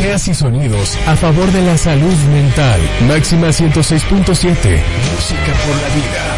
Ideas y sonidos a favor de la salud mental. Máxima 106.7. Música por la vida.